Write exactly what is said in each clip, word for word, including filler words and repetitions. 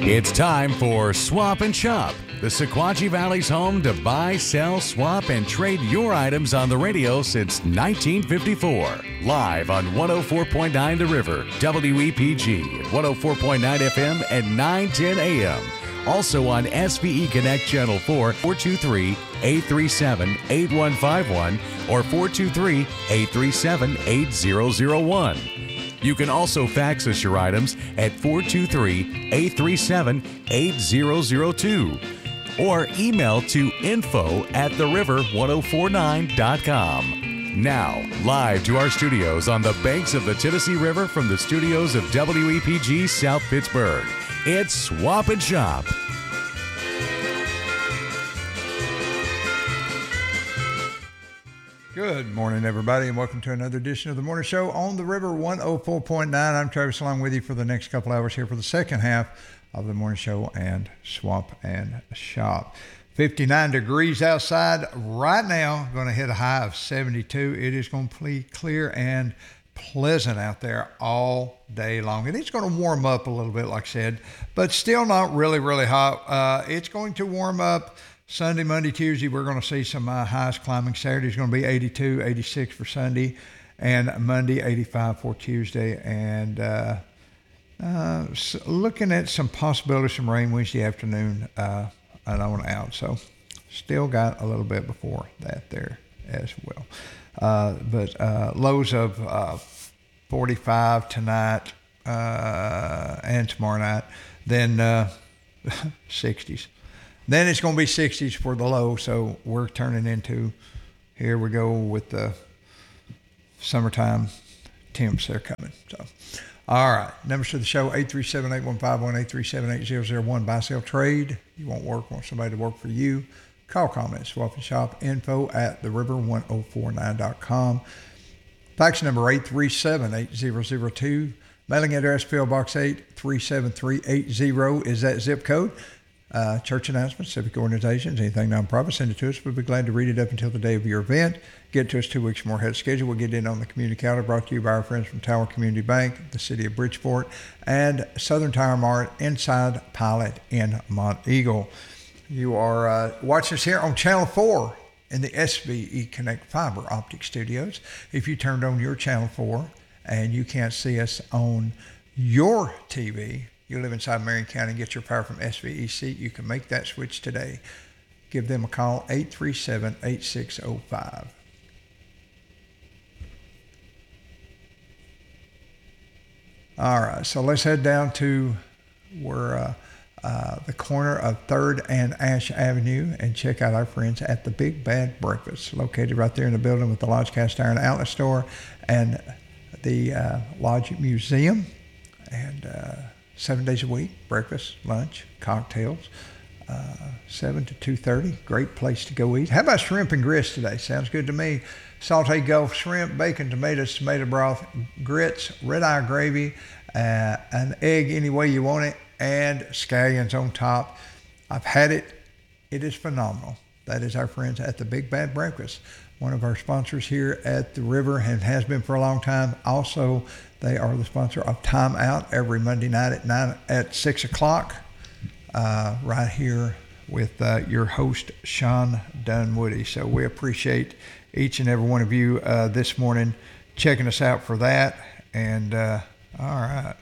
It's time for Swap and Shop, the Sequatchie Valley's home to buy, sell, swap, and trade your items on the radio since nineteen fifty-four. Live on one oh four point nine The River, W E P G, one oh four point nine F M and nine ten A M. Also on S V E Connect Channel four, four two three, eight three seven, eight one five one or four two three, eight three seven, eight zero zero one. You can also fax us your items at four two three, eight three seven, eight zero zero two or email to info at the river ten forty-nine dot com. Now, live to our studios on the banks of the Tennessee River from the studios of W E P G South Pittsburgh, it's Swap and Shop. Good morning, everybody, and welcome to another edition of the Morning Show on the River one oh four point nine. I'm Travis along with you for the next couple hours here for the second half of the Morning Show and Swap and Shop. fifty-nine degrees outside right now, going to hit a high of seventy-two. It is going to be clear and pleasant out there all day long. And it's going to warm up a little bit, like I said, but still not really, really hot. Uh, it's going to warm up Sunday, Monday, Tuesday. We're going to see some uh, highs climbing. Saturday is going to be eighty-two, eighty-six for Sunday, and Monday eighty-five for Tuesday. And uh, uh, looking at some possibility of some rain Wednesday afternoon uh, and on out. So still got a little bit before that there as well. Uh, but uh, lows of uh, forty-five tonight uh, and tomorrow night, then uh, sixties. Then it's going to be sixties for the low, so we're turning into, here we go with the summertime temps that are coming. So, all right, numbers to the show, eight three seven, eight one five one, eight three seven, eight zero zero one, buy, sell, trade. You want work, want somebody to work for you. Call, comment, swap and shop, info at the river ten forty-nine dot com. Fax number eight three seven, eight zero zero two. Mailing address, P O Box eight three seven three eight zero is that zip code. Uh, church announcements, civic organizations, anything nonprofit, send it to us. We'll be glad to read it up until the day of your event. Get to us two weeks more ahead of schedule. We'll get in on the community calendar brought to you by our friends from Tower Community Bank, the city of Bridgeport, and Southern Tire Mart inside Pilot in Monteagle. You are uh, watching us here on Channel four in the S V E Connect Fiber Optic Studios. If you turned on your Channel four and you can't see us on your T V, you live inside Marion County and get your power from S V E C, you can make that switch today. Give them a call, eight three seven, eight six zero five. All right, so let's head down to where uh, uh, the corner of third and Ash Avenue and check out our friends at the Big Bad Breakfast, located right there in the building with the Lodge Cast Iron Outlet Store and the uh, Lodge Museum. And uh, seven days a week, breakfast, lunch, cocktails, uh, seven to two thirty. Great place to go eat. How about shrimp and grits today? Sounds good to me. Sauteed Gulf shrimp, bacon, tomatoes, tomato broth, grits, red eye gravy, uh, an egg any way you want it, and scallions on top. I've had it. It is phenomenal. That is our friends at the Big Bad Breakfast, one of our sponsors here at the River and has been for a long time. Also, they are the sponsor of Time Out every Monday night at nine at six o'clock, uh, right here with uh, your host Sean Dunwoody. So we appreciate each and every one of you uh, this morning checking us out for that. And uh, all right,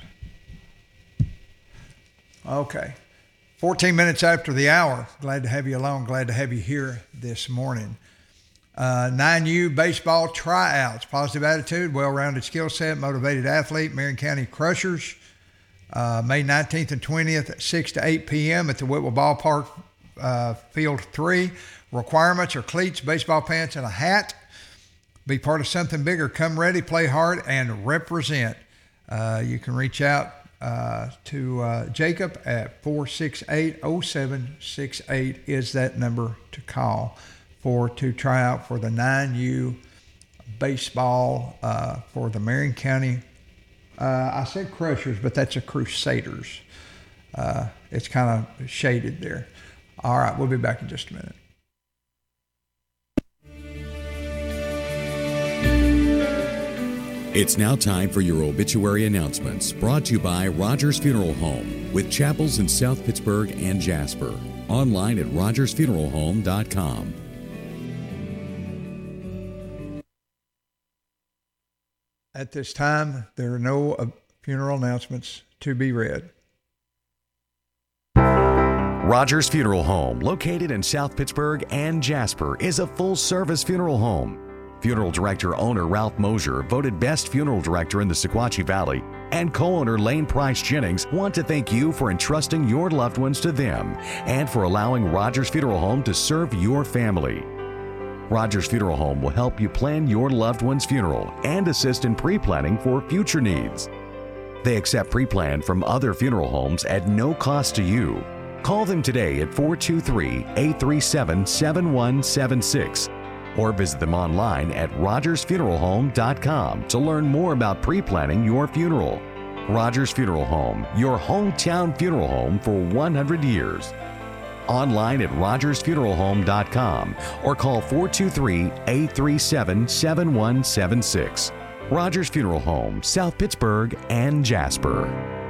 okay, fourteen minutes after the hour. Glad to have you along. Glad to have you here this morning. Uh, nine U baseball tryouts, positive attitude, well-rounded skill set, motivated athlete, Marion County Crushers, uh, May nineteenth and twentieth, six to eight p.m. at the Whitwell Ballpark, uh, Field three. Requirements are cleats, baseball pants, and a hat. Be part of something bigger. Come ready, play hard, and represent. Uh, you can reach out uh, to uh, Jacob at four six eight, oh seven six eight is that number to call for to try out for the nine U baseball uh, for the Marion County. Uh, I said Crushers, but that's a Crusaders. Uh, it's kind of shaded there. All right, we'll be back in just a minute. It's now time for your obituary announcements, brought to you by Rogers Funeral Home, with chapels in South Pittsburgh and Jasper. Online at rogers funeral home dot com. At this time, there are no uh, funeral announcements to be read. Rogers Funeral Home, located in South Pittsburgh and Jasper, is a full-service funeral home. Funeral director owner Ralph Mosier, voted best funeral director in the Sequatchie Valley, and co-owner Lane Price Jennings want to thank you for entrusting your loved ones to them and for allowing Rogers Funeral Home to serve your family. Rogers Funeral Home will help you plan your loved one's funeral and assist in pre-planning for future needs. They accept pre-plan from other funeral homes at no cost to you. Call them today at four two three, eight three seven, seven one seven six or visit them online at rogers funeral home dot com to learn more about pre-planning your funeral. Rogers Funeral Home, your hometown funeral home for one hundred years. Online at rogers funeral home dot com or call four two three, eight three seven, seven one seven six. Rogers Funeral Home, South Pittsburgh and Jasper.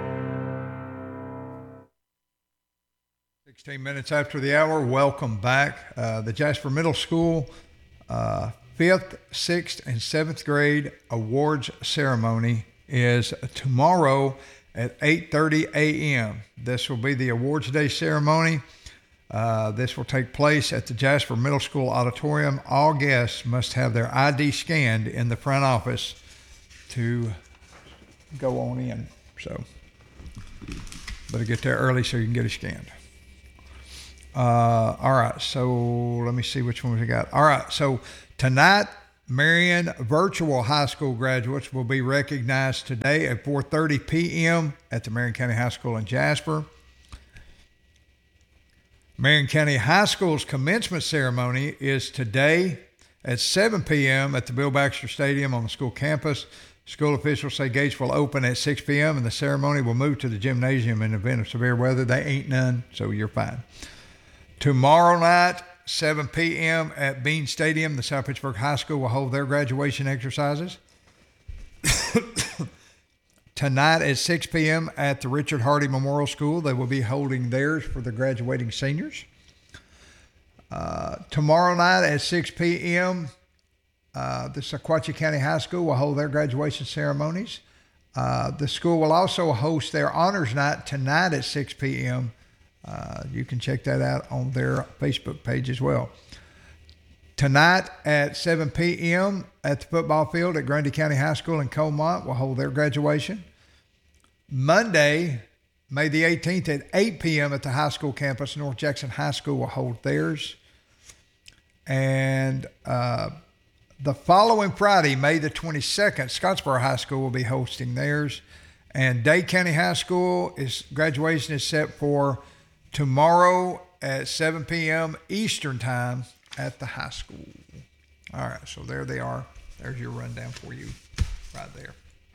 sixteen minutes after the hour, welcome back. Uh, the Jasper Middle School uh, fifth, sixth, and seventh grade awards ceremony is tomorrow at eight thirty a.m. This will be the awards day ceremony. Uh, this will take place at the Jasper Middle School auditorium. All guests must have their I D scanned in the front office to go on in. So better get there early so you can get it scanned. Uh, all right, so let me see which one we got. All right, so tonight, Marion Virtual High School graduates will be recognized today at four thirty p.m. at the Marion County High School in Jasper. Marion County High School's commencement ceremony is today at seven p.m. at the Bill Baxter Stadium on the school campus. School officials say gates will open at six p.m. and the ceremony will move to the gymnasium in the event of severe weather. They ain't none, so you're fine. Tomorrow night, seven p.m. at Bean Stadium, the South Pittsburgh High School will hold their graduation exercises. Tonight at six p.m. at the Richard Hardy Memorial School, they will be holding theirs for the graduating seniors. Uh, tomorrow night at six p.m., uh, the Sequatchie County High School will hold their graduation ceremonies. Uh, the school will also host their honors night tonight at six p.m. Uh, you can check that out on their Facebook page as well. Tonight at seven p.m. at the football field at Grundy County High School in Colmont will hold their graduation. Monday, May the eighteenth at eight p.m. at the high school campus, North Jackson High School will hold theirs. And uh, the following Friday, May the twenty-second, Scottsboro High School will be hosting theirs. And Dade County High School is graduation is set for tomorrow at seven p.m. Eastern time at the high school. All right, so there they are. There's your rundown for you right there.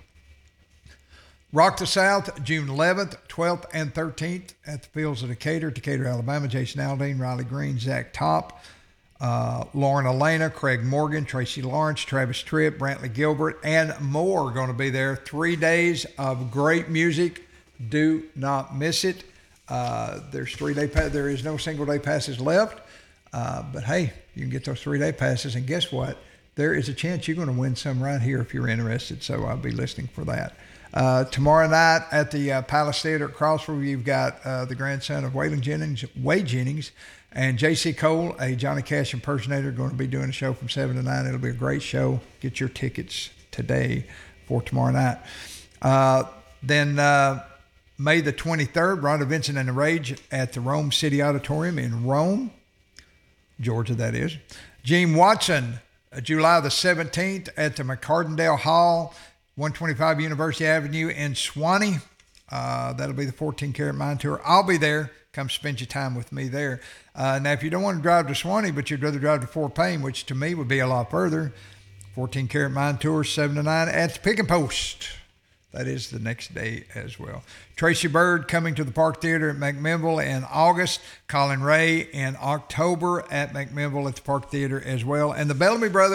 Rock the South, June eleventh, twelfth, and thirteenth at the Fields of Decatur, Decatur, Alabama. Jason Aldean, Riley Green, Zach Topp, uh, Lauren Elena, Craig Morgan, Tracy Lawrence, Travis Tripp, Brantley Gilbert, and more are going to be there. Three days of great music. Do not miss it. Uh, there's three day pass. There is no single day passes left, uh, but hey, you can get those three day passes. And guess what? There is a chance you're going to win some right here if you're interested. So I'll be listening for that. Uh, tomorrow night at the uh, Palace Theater at Crossville, you've got uh, the grandson of Waylon Jennings, Wade Jennings, and J C Cole, a Johnny Cash impersonator, going to be doing a show from seven to nine. It'll be a great show. Get your tickets today for tomorrow night. Uh, then. Uh, May the twenty-third, Rhonda Vincent and the Rage at the Rome City Auditorium in Rome, Georgia, that is. Gene Watson, July the seventeenth at the McCardendale Hall, one twenty-five University Avenue in Swanee. Uh, that'll be the fourteen Karat Mine Tour. I'll be there. Come spend your time with me there. Uh, now, if you don't want to drive to Swanee, but you'd rather drive to Fort Payne, which to me would be a lot further, fourteen Karat Mine Tour, seven to nine at the Pick and Post. That is the next day as well. Tracy Bird coming to the Park Theater at McMinnville in August. Colin Ray in October at McMinnville at the Park Theater as well. And the Bellamy Brothers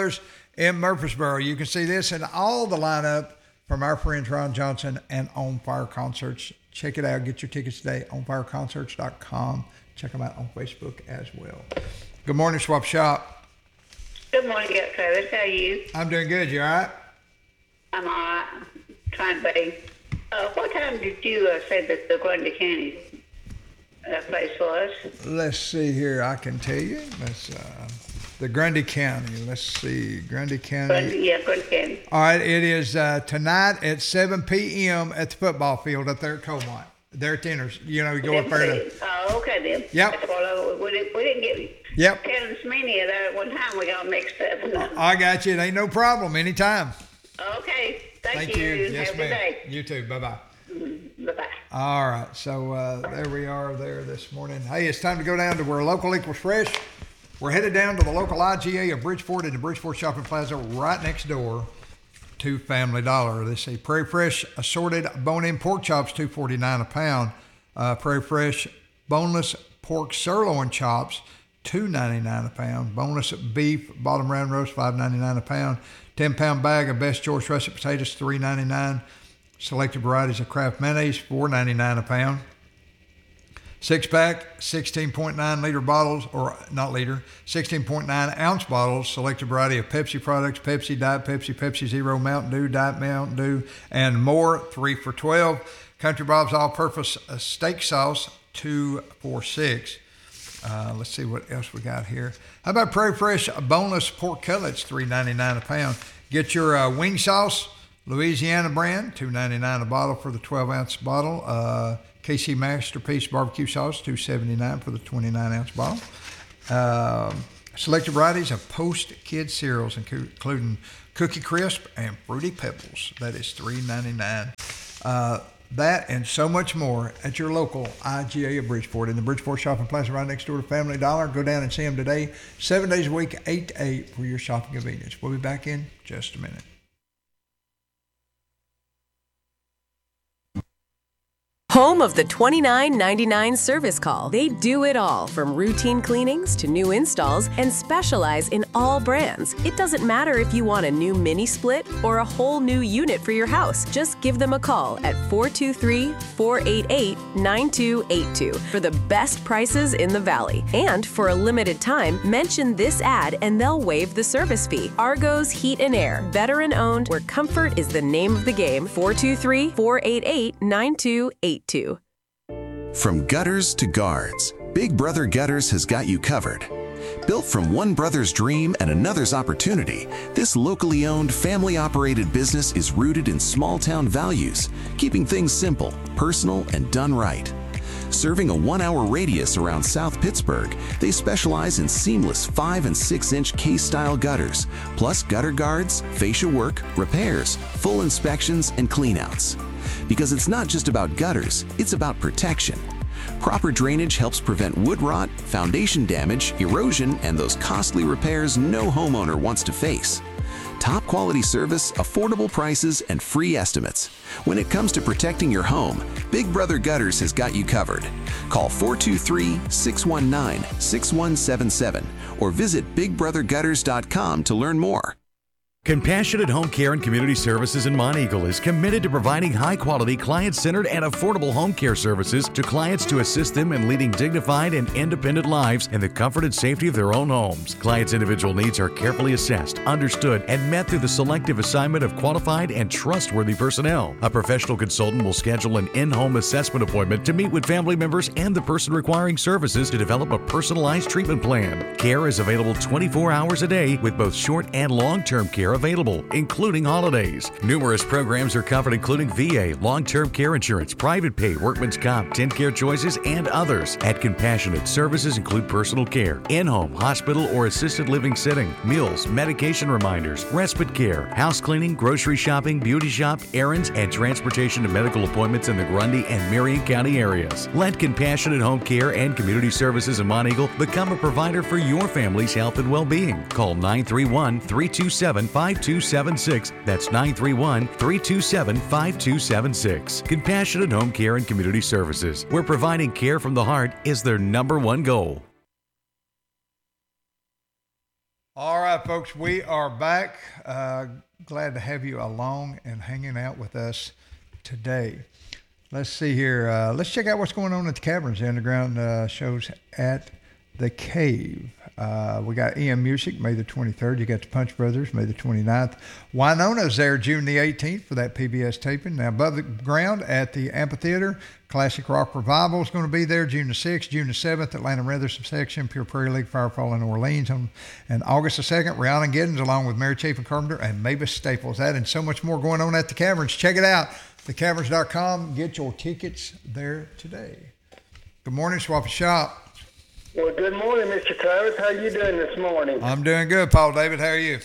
in Murfreesboro. You can see this and all the lineup from our friends Ron Johnson and On Fire Concerts. Check it out. Get your tickets today, on fire concerts dot com. Check them out on Facebook as well. Good morning, Swap Shop. Good morning, Travis. How are you? I'm doing good. You all right? I'm all right. Trying to be. Uh, what time did you uh, say that the Grundy County uh, place was? Let's see here. I can tell you. Let's, uh, the Grundy County. Let's see. Grundy County. Grundy, yeah, Grundy County. All right. It is uh, tonight at seven p.m. at the football field up there at Comont. They're at Tenners. You know, you go up there to. Oh, okay then. Yep. That's what I, we, didn't, we didn't get. Yep. Telling Smenia there at one time we got mixed up. I got you. It ain't no problem. Anytime. Okay. Thank, Thank you. you. Yes, Have a ma'am. good day. You too. Bye-bye. Mm-hmm. Bye-bye. All right. So uh, there we are there this morning. Hey, it's time to go down to where local equals fresh. We're headed down to the local I G A of Bridgeport in the Bridgeport Shopping Plaza right next door to Family Dollar. They say Prairie Fresh assorted bone-in pork chops, two forty-nine a pound. Uh, Prairie Fresh boneless pork sirloin chops, two ninety-nine a pound. Boneless beef bottom round roast, five ninety-nine a pound. ten pound bag of Best Choice russet potatoes, three ninety-nine. Selected varieties of Kraft mayonnaise, four ninety-nine a pound. Six pack, sixteen point nine liter bottles, or not liter, sixteen point nine ounce bottles. Selected variety of Pepsi products, Pepsi, Diet Pepsi, Pepsi Zero, Mountain Dew, Diet Mountain Dew, and more, three for twelve. Country Bob's all-purpose steak sauce, two for six. Uh, let's see what else we got here. How about Prairie Fresh boneless pork cutlets, three ninety-nine a pound. Get your uh, wing sauce, Louisiana brand, two ninety-nine a bottle for the twelve ounce bottle. Uh, K C Masterpiece barbecue sauce, two seventy-nine for the twenty-nine ounce bottle. Um, selected varieties of Post Kid cereals, including Cookie Crisp and Fruity Pebbles. That is three ninety-nine. Uh, That and so much more at your local I G A of Bridgeport in the Bridgeport Shopping Plaza right next door to Family Dollar. Go down and see them today, seven days a week, eight to eight for your shopping convenience. We'll be back in just a minute. Home of the twenty-nine ninety-nine service call. They do it all, from routine cleanings to new installs, and specialize in all brands. It doesn't matter if you want a new mini split or a whole new unit for your house. Just give them a call at four two three, four eight eight, nine two eight two for the best prices in the Valley. And for a limited time, mention this ad and they'll waive the service fee. Argos Heat and Air, veteran owned, where comfort is the name of the game. four two three, four eight eight, nine two eight two. From gutters to guards, Big Brother Gutters has got you covered. Built from one brother's dream and another's opportunity, this locally owned, family-operated business is rooted in small-town values, keeping things simple, personal, and done right. Serving a one-hour radius around South Pittsburgh, they specialize in seamless five and six inch case-style gutters, plus gutter guards, fascia work, repairs, full inspections, and cleanouts. Because it's not just about gutters, it's about protection. Proper drainage helps prevent wood rot, foundation damage, erosion, and those costly repairs no homeowner wants to face. Top quality service, affordable prices, and free estimates. When it comes to protecting your home, Big Brother Gutters has got you covered. Call four two three, six one nine, six one seven seven or visit big brother gutters dot com to learn more. Compassionate Home Care and Community Services in Monteagle is committed to providing high-quality, client-centered, and affordable home care services to clients to assist them in leading dignified and independent lives in the comfort and safety of their own homes. Clients' individual needs are carefully assessed, understood, and met through the selective assignment of qualified and trustworthy personnel. A professional consultant will schedule an in-home assessment appointment to meet with family members and the person requiring services to develop a personalized treatment plan. Care is available twenty-four hours a day with both short and long-term care available, including holidays. Numerous programs are covered, including V A, long-term care insurance, private pay, workman's comp, TennCare Choices, and others. At Compassionate, services include personal care, in-home, hospital, or assisted living setting, meals, medication reminders, respite care, house cleaning, grocery shopping, beauty shop, errands, and transportation to medical appointments in the Grundy and Marion County areas. Let Compassionate Home Care and Community Services in Monteagle become a provider for your family's health and well-being. Call nine three one, three two seven, five two seven six. That's nine three one, three two seven, five two seven six. Compassionate Home Care and Community Services, where providing care from the heart is their number one goal. All right, folks, we are back. Uh, glad to have you along and hanging out with us today. Let's see here. Uh, let's check out what's going on at the Caverns. The underground uh, shows at the Cave. Uh, we got E M Music May the twenty-third. You got the Punch Brothers May the twenty-ninth. Winona's there June the eighteenth for that P B S taping. Now, Above the Ground at the Amphitheater. Classic Rock Revival is going to be there June the sixth. June the seventh, Atlanta Rhythm Section, Pure Prairie League, Firefall in Orleans. On, and August the second, Rihanna Giddens along with Mary Chapin Carpenter and Mavis Staples. That and so much more going on at the Caverns. Check it out. the caverns dot com. Get your tickets there today. Good morning, Swap and Shop. Well, good morning, Mister Travis. How you doing this morning? I'm doing good, Paul David. How are you?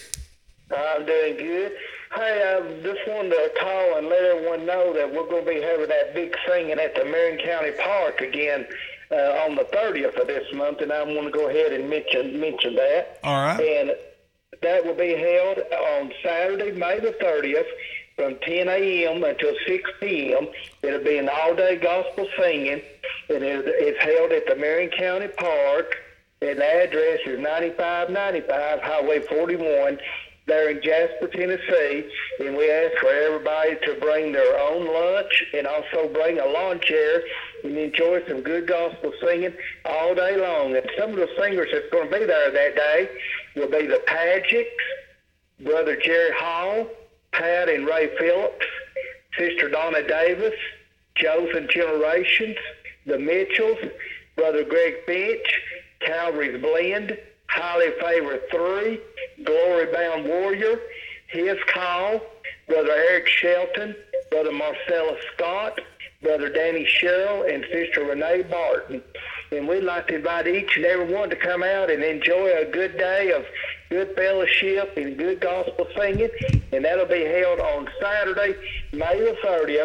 I'm doing good. Hey, I just wanted to call and let everyone know that we're going to be having that big singing at the Marion County Park again uh, on the thirtieth of this month, and I want to go ahead and mention mention that. All right. And that will be held on Saturday, May the thirtieth, from ten a.m. until six p.m. It'll be an all-day gospel singing, and it's held at the Marion County Park, and the address is ninety-five ninety-five Highway forty-one, there in Jasper, Tennessee. And we ask for everybody to bring their own lunch and also bring a lawn chair and enjoy some good gospel singing all day long. And some of the singers that's going to be there that day will be the Padgicks, Brother Jerry Hall, Pat and Ray Phillips, Sister Donna Davis, Chosen Generations, the Mitchells, Brother Greg Finch, Calvary's Blend, Highly Favored Three, Glory Bound Warrior, His Call, Brother Eric Shelton, Brother Marcellus Scott, Brother Danny Sherrill, and Sister Renee Barton. And we'd like to invite each and every one to come out and enjoy a good day of good fellowship and good gospel singing. And that'll be held on Saturday, May the thirtieth,